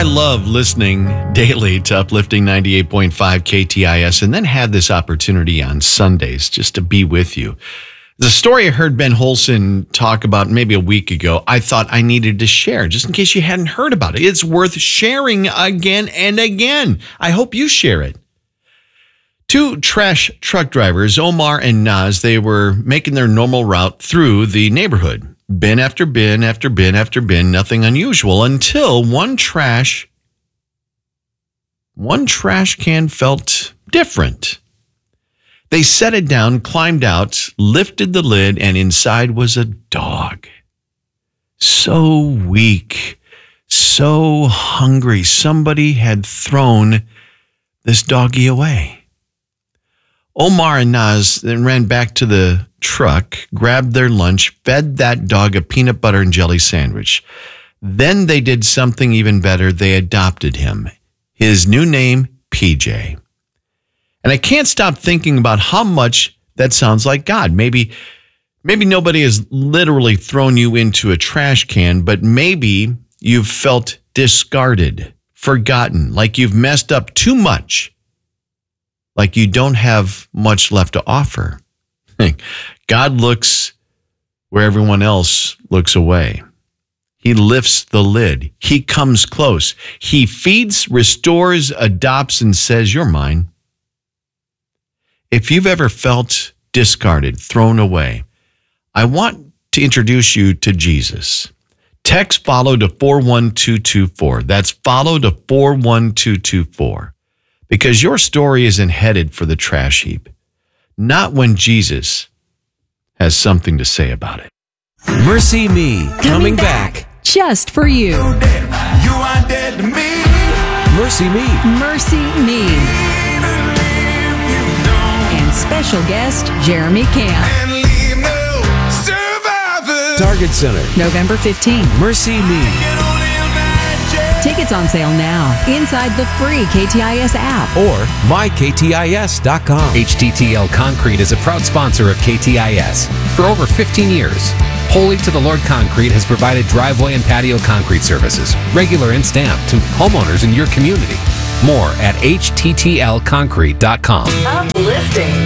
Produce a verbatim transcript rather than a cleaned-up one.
I love listening daily to Uplifting ninety-eight point five K T I S and then had this opportunity on Sundays just to be with you. The story I heard Ben Holson talk about maybe a week ago, I thought I needed to share just in case you hadn't heard about it. It's worth sharing again and again. I hope you share it. Two trash truck drivers, Omar and Naz, they were making their normal route through the neighborhood. Bin after bin after bin after bin, nothing unusual until one trash, one trash can felt different. They set it down, climbed out, lifted the lid, and inside was a dog. So weak, so hungry. Somebody had thrown this doggy away. Omar and Naz then ran back to the truck, grabbed their lunch, fed that dog a peanut butter and jelly sandwich. Then they did something even better. They adopted him. His new name, P J. And I can't stop thinking about how much that sounds like God. Maybe, maybe nobody has literally thrown you into a trash can, but maybe you've felt discarded, forgotten, like you've messed up too much, like you don't have much left to offer. God looks where everyone else looks away. He lifts the lid. He comes close. He feeds, restores, adopts, and says, "You're mine." If you've ever felt discarded, thrown away, I want to introduce you to Jesus. Text follow to four one two two four. That's follow to four one two two four. Because your story isn't headed for the trash heap. Not when Jesus has something to say about it. Mercy Me, coming, coming back. back. Just for you. You are dead to me. Mercy Me. Mercy Me. And special guest, Jeremy Camp. And leave no survivors. Target Center. November fifteenth. Mercy Me. Tickets on sale now inside the free K T I S app or my K T I S dot com. H T T L Concrete is a proud sponsor of K T I S. For over fifteen years, Holy to the Lord Concrete has provided driveway and patio concrete services, regular and stamped, to homeowners in your community. More at H T T L concrete dot com. Uplifting.